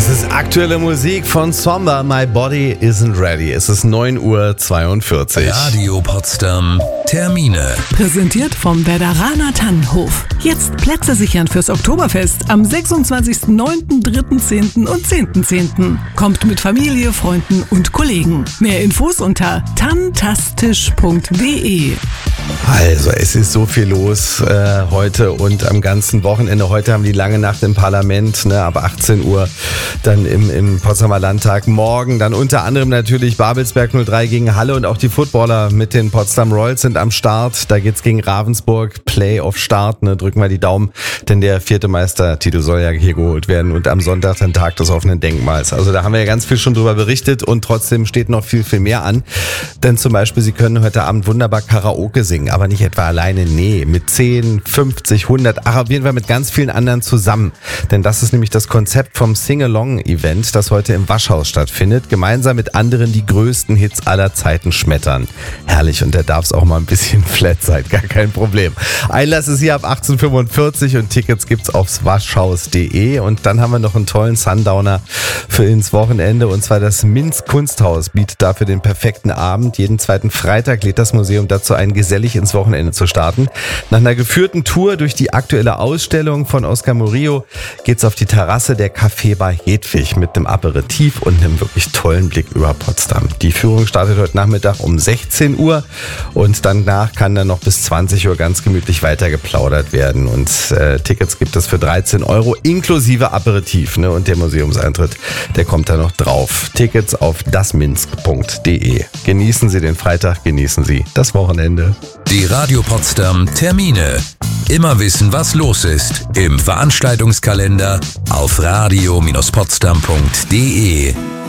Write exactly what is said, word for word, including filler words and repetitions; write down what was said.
Das ist aktuelle Musik von Somber, My Body Isn't Ready. Es ist neun Uhr zweiundvierzig. Radio Potsdam Termine. Präsentiert vom Werderaner Tannenhof. Jetzt Plätze sichern fürs Oktoberfest am sechsundzwanzigsten neunten, dritten zehnten und zehnten zehnten Kommt mit Familie, Freunden und Kollegen. Mehr Infos unter tantastisch punkt de. Also, es ist so viel los äh, heute und am ganzen Wochenende. Heute haben die lange Nacht im Parlament, ne, ab achtzehn Uhr dann im, im Potsdamer Landtag. Morgen dann unter anderem natürlich Babelsberg null drei gegen Halle und auch die Footballer mit den Potsdam Royals sind am Start. Da geht's gegen Ravensburg, Playoff Start, ne, drücken wir die Daumen, denn der vierte Meistertitel soll ja hier geholt werden und am Sonntag dann Tag des offenen Denkmals. Also da haben wir ja ganz viel schon drüber berichtet und trotzdem steht noch viel, viel mehr an. Denn zum Beispiel, Sie können heute Abend wunderbar Karaoke singen, aber nicht etwa alleine, nee, mit zehn, fünfzig, hundert, ach, auf jeden Fall mit ganz vielen anderen zusammen. Denn das ist nämlich das Konzept vom Sing-Along-Event, das heute im Waschhaus stattfindet. Gemeinsam mit anderen die größten Hits aller Zeiten schmettern. Herrlich, und da darf es auch mal ein bisschen flat sein, gar kein Problem. Einlass ist hier ab achtzehn Uhr fünfundvierzig und Tickets gibt's aufs waschhaus punkt de. Und dann haben wir noch einen tollen Sundowner für ins Wochenende, und zwar das Minz Kunsthaus bietet dafür den perfekten Abend. Jeden zweiten Freitag lädt das Museum dazu ein, gesellig ins Wochenende zu starten. Nach einer geführten Tour durch die aktuelle Ausstellung von Oscar Murillo geht's auf die Terrasse der Café Bar Hedwig mit einem Aperitif und einem wirklich tollen Blick über Potsdam. Die Führung startet heute Nachmittag um sechzehn Uhr und danach kann dann noch bis zwanzig Uhr ganz gemütlich weiter geplaudert werden. Und äh, Tickets gibt es für dreizehn Euro inklusive Aperitif, ne? Und der Museumseintritt, der kommt da noch drauf. Tickets auf dasminsk punkt de. Genießen Sie den Freitag, genießen Sie das Wochenende. Die Radio Potsdam Termine. Immer wissen, was los ist im Veranstaltungskalender auf radio Bindestrich potsdam punkt de.